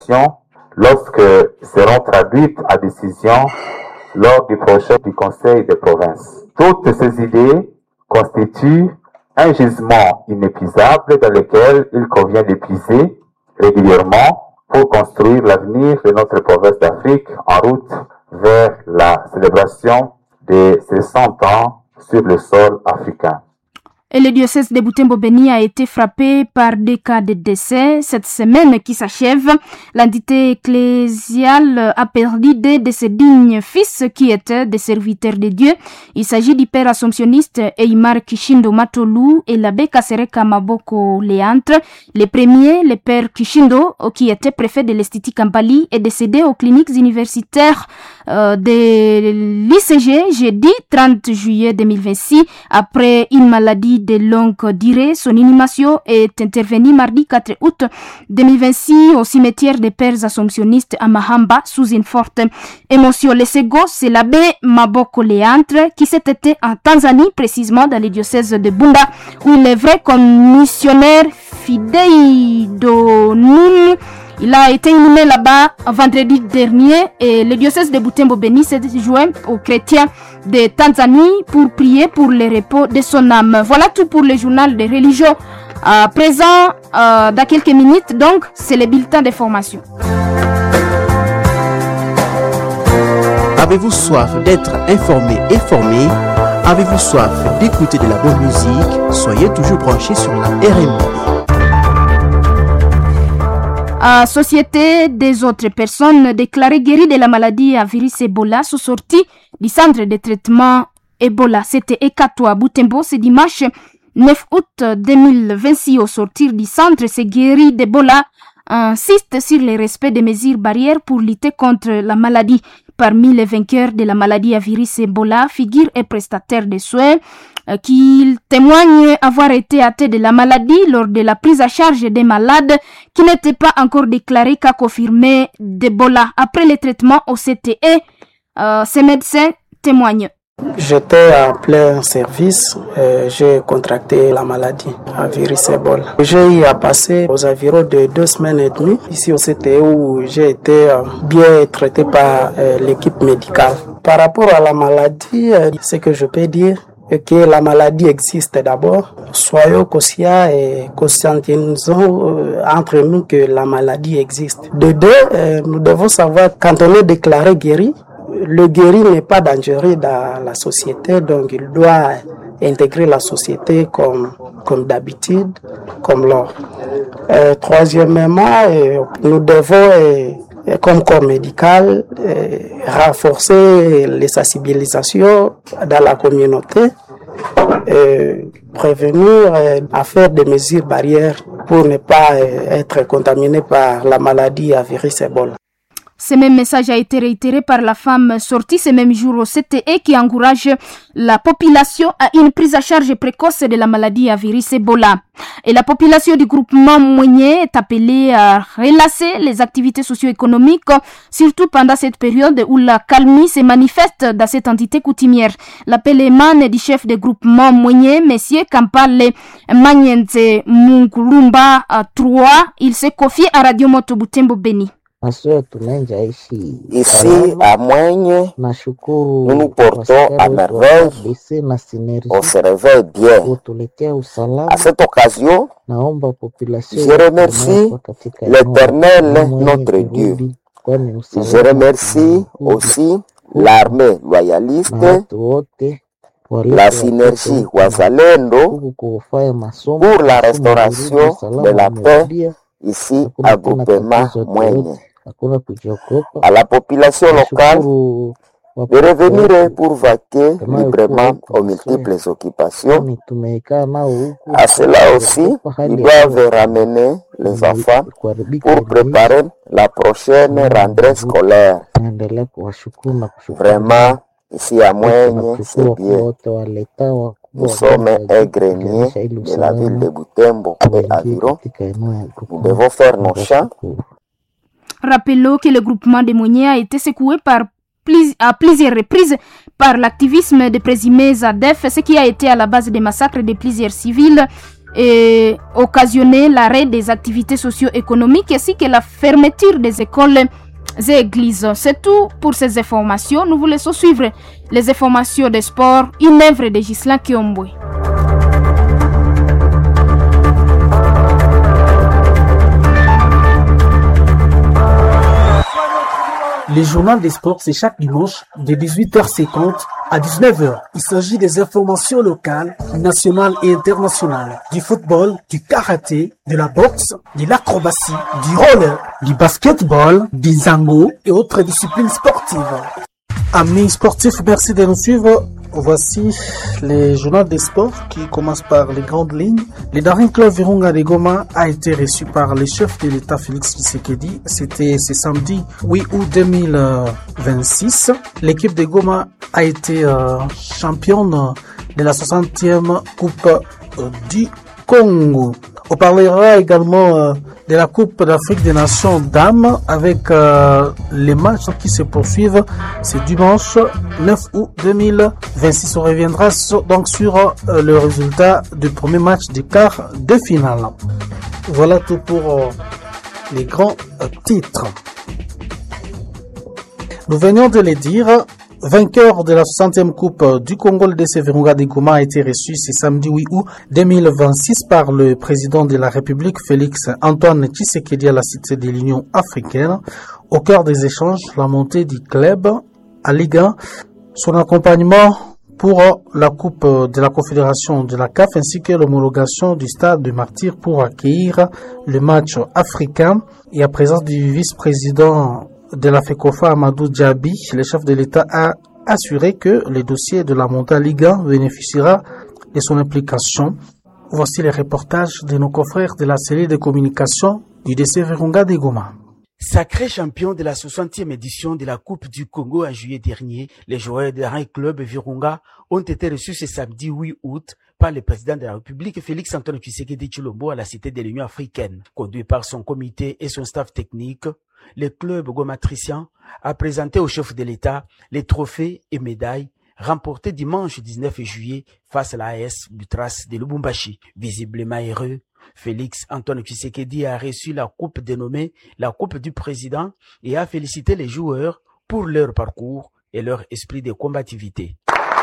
lorsque seront traduites à décision lors du prochain du Conseil des provinces. Toutes ces idées constituent un gisement inépuisable dans lequel il convient de puiser régulièrement pour construire l'avenir de notre province d'Afrique en route vers la célébration de ses 100 ans sur le sol africain. Et le diocèse de Butembo-Beni a été frappé par des cas de décès. Cette semaine qui s'achève, l'entité ecclésiale a perdu deux de ses dignes fils qui étaient des serviteurs de Dieu. Il s'agit du père assomptionniste Eimar Kishindo Matolu et l'abbé Kasereka Maboko Léantre. Le premier, le père Kishindo, qui était préfet de l'Esthétique Kampali, est décédé aux cliniques universitaires de l'ICG jeudi 30 juillet 2026 après une maladie de longue durée. Son inhumation est intervenue mardi 4 août 2026 au cimetière des pères assomptionnistes à Mahamba sous une forte émotion. Le second, c'est l'abbé Maboko Léantre qui s'était en Tanzanie, précisément dans le diocèse de Bunda, où il est vrai comme missionnaire Fidei Donun. Il a été inhumé là-bas vendredi dernier et le diocèse de Butembo-Beni s'est joint aux chrétiens de Tanzanie pour prier pour le repos de son âme. Voilà tout pour le journal des religions. Présent dans quelques minutes, donc, c'est le bulletin de formation. Avez-vous soif d'être informé et formé? Avez-vous soif d'écouter de la bonne musique? Soyez toujours branchés sur la RMI. Société des autres personnes déclarées guéries de la maladie à virus Ebola sont sorties du centre de traitement Ebola. C'était Ekatoa Butembo ce dimanche 9 août 2026. Au sortir du centre, ces guéris d'Ebola insistent sur le respect des mesures barrières pour lutter contre la maladie. Parmi les vainqueurs de la maladie à virus Ebola figurent un prestataire de soins qui témoigne avoir été atteint de la maladie lors de la prise à charge des malades qui n'étaient pas encore déclarés cas confirmés d'Ebola. Après le traitement au CTE, ces médecins témoignent. J'étais en plein service, j'ai contracté la maladie à virus Ebola. J'ai eu à passer aux environs de 2 semaines et demie ici au CTE où j'ai été bien traité par l'équipe médicale. Par rapport à la maladie, ce que je peux dire, que la maladie existe d'abord. Soyons conscients et conscientisons entre nous que la maladie existe. De deux, nous devons savoir quand on est déclaré guéri, le guéri n'est pas dangereux dans la société, donc il doit intégrer la société comme d'habitude, comme l'or. Troisièmement, nous devons comme corps médical, renforcer les sensibilisations dans la communauté, prévenir à faire des mesures barrières pour ne pas être contaminé par la maladie à virus Ebola. Ce même message a été réitéré par la femme sortie ce même jour au CTE qui encourage la population à une prise à charge précoce de la maladie à virus Ebola. Et la population du groupement Mounier est appelée à relancer les activités socio-économiques, surtout pendant cette période où la calmie se manifeste dans cette entité coutumière. L'appel émane du chef du groupement Mounier, Monsieur Kampale Manyenze Munkulumba 3. Il s'est confié à Radio Moto Butembo-Beni. Ici, à Moigne, nous nous portons à merveille, on se réveille bien. À cette occasion, je remercie l'Éternel, notre Dieu. Je remercie aussi l'armée loyaliste, la synergie Wazalendo pour la restauration de la paix ici à Groupement Moigne. À la population locale de revenir pour vaquer librement aux multiples occupations. À cela aussi, ils doivent ramener les enfants pour préparer la prochaine rentrée scolaire. Vraiment, ici à Moigne, c'est bien. Nous sommes un grenier de la ville de Butembo et environ. Nous devons faire nos champs. Rappelons que le groupement de Mounier a été secoué à plusieurs reprises par l'activisme de présumés ADF, ce qui a été à la base des massacres de plusieurs civils et occasionné l'arrêt des activités socio-économiques ainsi que la fermeture des écoles et églises. C'est tout pour ces informations. Nous vous laissons suivre les informations des sports, une œuvre de Ghislain Kiombwe. Le journal des sports, c'est chaque dimanche de 18h50 à 19h. Il s'agit des informations locales, nationales et internationales, du football, du karaté, de la boxe, de l'acrobatie, du roller, du basketball, du zango et autres disciplines sportives. Amis sportifs, merci de nous suivre. Voici les journaux des sports qui commencent par les grandes lignes. Le Daring Club Virunga de Goma a été reçu par le chef de l'État Félix Tshisekedi. C'était ce samedi 8 août 2026. L'équipe de Goma a été championne de la 60e Coupe du Congo. On parlera également de la Coupe d'Afrique des Nations dames avec les matchs qui se poursuivent ce dimanche 9 août 2026. On reviendra donc sur le résultat du premier match des quarts de finale. Voilà tout pour les grands titres. Nous venions de les dire. Vainqueur de la 60e Coupe du Congo, le DC Virunga de Goma a été reçu ce samedi 8 août 2026 par le président de la République, Félix Antoine Tshisekedi, à la Cité de l'Union africaine. Au cœur des échanges, la montée du club à Ligue 1, son accompagnement pour la Coupe de la Confédération de la CAF ainsi que l'homologation du stade de Martyrs pour accueillir le match africain et la présence du vice-président de la FECOFA, Amadou Djabi, le chef de l'État a assuré que le dossier de la montée à Ligue 1 bénéficiera de son implication. Voici les reportages de nos confrères de la cellule de communication du DC Virunga de Goma. Sacré champion de la 60e édition de la Coupe du Congo en juillet dernier, les joueurs de Daring Club Virunga ont été reçus ce samedi 8 août par le président de la République, Félix Antoine Tshisekedi Tshilombo, à la Cité de l'Union africaine. Conduit par son comité et son staff technique, le club gomatricien a présenté au chef de l'État les trophées et médailles remportés dimanche 19 juillet face à la AS Butras de Lubumbashi. Visiblement heureux, Félix Antoine Tshisekedi a reçu la coupe dénommée la Coupe du Président et a félicité les joueurs pour leur parcours et leur esprit de combativité.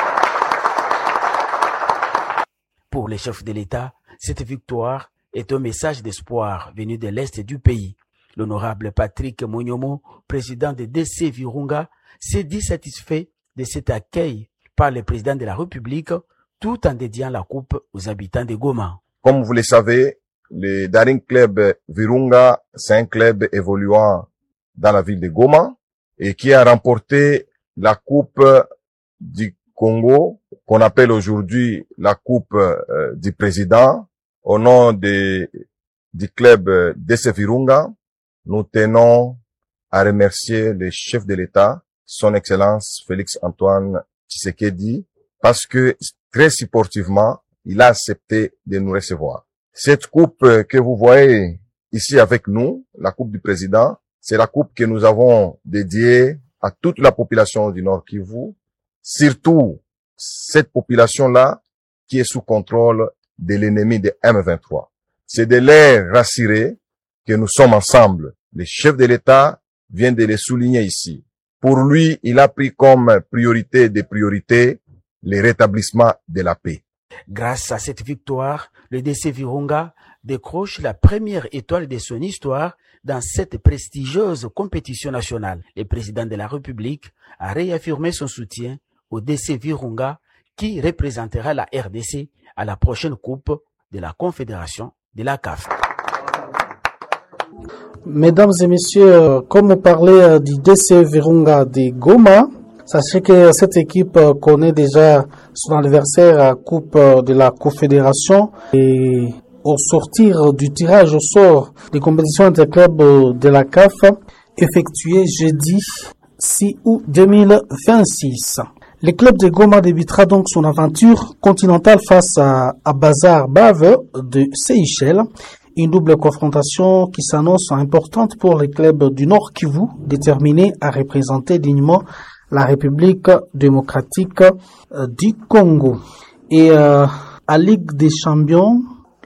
Pour les chefs de l'État, cette victoire est un message d'espoir venu de l'Est du pays. L'honorable Patrick Monyomo, président de DC Virunga, s'est dit satisfait de cet accueil par le président de la République tout en dédiant la coupe aux habitants de Goma. Comme vous le savez, le Daring Club Virunga, c'est un club évoluant dans la ville de Goma et qui a remporté la coupe du Congo, qu'on appelle aujourd'hui la coupe du président, au nom du club DC Virunga. Nous tenons à remercier le chef de l'État, son Excellence Félix Antoine Tshisekedi, parce que très sportivement, il a accepté de nous recevoir. Cette coupe que vous voyez ici avec nous, la coupe du président, c'est la coupe que nous avons dédiée à toute la population du Nord Kivu, surtout cette population-là qui est sous contrôle de l'ennemi de M23. C'est de les rassurer que nous sommes ensemble. Le chef de l'État vient de le souligner ici. Pour lui, il a pris comme priorité des priorités le rétablissement de la paix. Grâce à cette victoire, le DC Virunga décroche la première étoile de son histoire dans cette prestigieuse compétition nationale. Le président de la République a réaffirmé son soutien au DC Virunga qui représentera la RDC à la prochaine Coupe de la Confédération de la CAF. Mesdames et messieurs, comme on parlait du DC Virunga de Goma, sachez que cette équipe connaît déjà son adversaire à Coupe de la Confédération et au sortir du tirage au sort des compétitions interclubs de la CAF effectué jeudi 6 août 2026. Le club de Goma débutera donc son aventure continentale face à Bazar Bave de Seychelles. Une double confrontation qui s'annonce importante pour les clubs du Nord Kivu, déterminés à représenter dignement la République démocratique du Congo. Et à Ligue des Champions,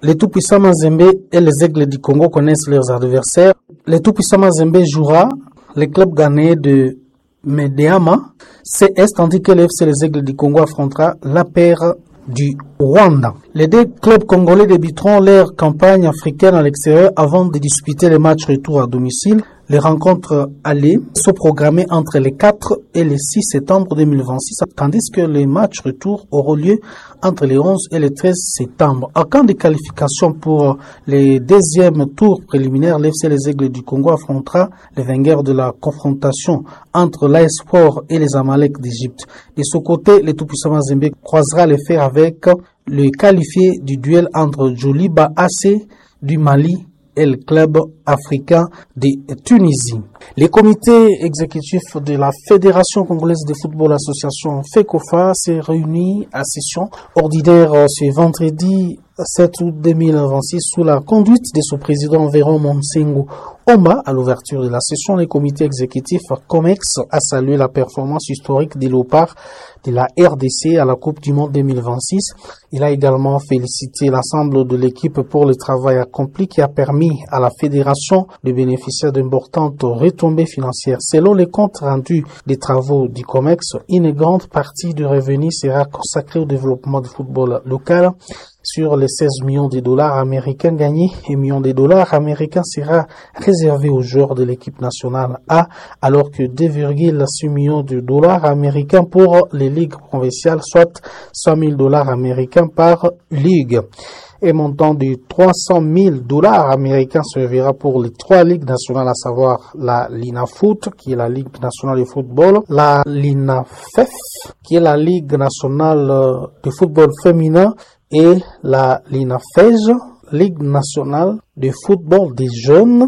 les tout-puissants Mazembe et les Aigles du Congo connaissent leurs adversaires. Les tout-puissants Mazembe jouera les clubs ghanéens de Medeama CS, tandis que l'FC Les Aigles du Congo affrontera la paire du Rwanda. Les deux clubs congolais débuteront leur campagne africaine à l'extérieur avant de disputer les matchs retour à domicile. Les rencontres allées sont programmées entre les 4 et les 6 septembre 2026, tandis que les matchs retour auront lieu entre les 11 et les 13 septembre. En cas de qualification pour les deuxièmes tours préliminaires, l'FC Les Aigles du Congo affrontera les vainqueurs de la confrontation entre l'AS Sport et les Amalek d'Égypte. De ce côté, les tout-puissants Mazembe croisera les fers avec le qualifié du duel entre Djoliba AC du Mali et le club africain de Tunisie. Les comités exécutifs de la Fédération congolaise de football association FECOFA s'est réunis à session ordinaire ce vendredi 7 août 2026 sous la conduite de son président Véron Monsengo Omba. À l'ouverture de la session, les comités exécutifs COMEX a salué la performance historique des léopards de la RDC à la Coupe du Monde 2026. Il a également félicité l'ensemble de l'équipe pour le travail accompli qui a permis à la fédération de bénéficier d'importantes retombées financières. Selon les comptes rendus des travaux du COMEX, une grande partie du revenu sera consacrée au développement du football local. Sur les 16 millions de dollars américains gagnés, 1 million de dollars américains sera réservé aux joueurs de l'équipe nationale A, alors que 2,6 millions de dollars américains pour les ligues provinciales, soit 100 000 dollars américains par ligue. Et montant de 300 000 dollars américains servira pour les 3 ligues nationales, à savoir la LINAFoot, qui est la Ligue nationale de football, la LINAFEF, qui est la Ligue nationale de football féminin, et la LINAFEJ, Ligue nationale de football des jeunes.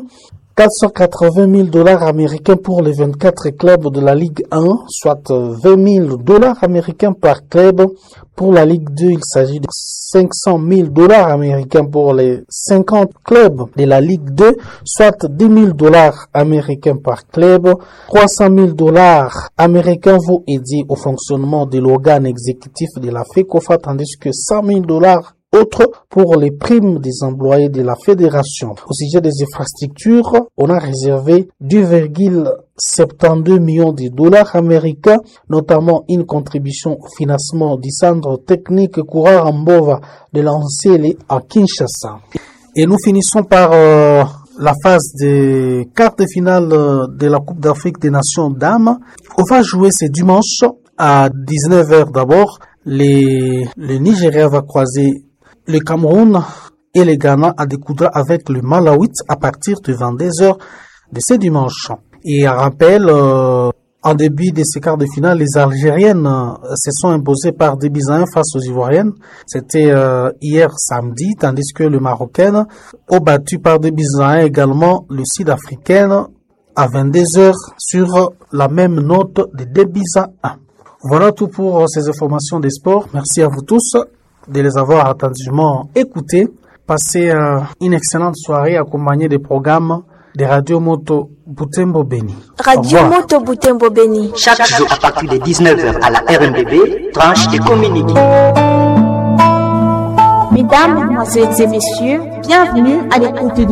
480 000 dollars américains pour les 24 clubs de la Ligue 1, soit 20 000 dollars américains par club. Pour la Ligue 2, il s'agit de 500 000 dollars américains pour les 50 clubs de la Ligue 2, soit 10 000 dollars américains par club. 300 000 dollars américains vont aider au fonctionnement de l'organe exécutif de la FECOFA, tandis que 100 000 dollars autres pour les primes des employés de la fédération. Au sujet des infrastructures, on a réservé 2,72 millions de dollars américains, notamment une contribution au financement du centre technique Koura Rambova de l'Ancele à Kinshasa. Et nous finissons par la phase des quarts de finale de la Coupe d'Afrique des Nations dames. On va jouer ce dimanche à 19h d'abord. Le Nigeria va croiser le Cameroun et le Ghana à découdre avec le Malawi à partir de 22h de ce dimanche. Et à rappel, en début de ces quarts de finale, les Algériennes se sont imposées par 2-1 face aux Ivoiriennes. C'était hier samedi, tandis que le Marocain a battu par 2-1 également le Sud-Africain à 22h sur la même note de 2-1. Voilà tout pour ces informations des sports. Merci à vous tous de les avoir attentivement écoutés. Passez une excellente soirée accompagnée des programmes de Radio Moto Butembo Beni. Radio Moto Butembo Beni. Chaque jour à partir de 19h à la RNBB, tranche et communiqué. Mesdames, Mesdemoiselles et Messieurs, bienvenue à l'écoute de